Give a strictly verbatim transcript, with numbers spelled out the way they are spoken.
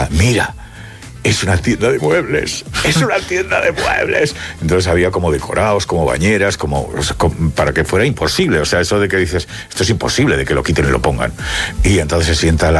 decía, mira, es una tienda de muebles, es una tienda de muebles. Entonces había como decorados, como bañeras, como, o sea, como para que fuera imposible. O sea, eso de que dices, esto es imposible de que lo quiten y lo pongan. Y entonces se sienta la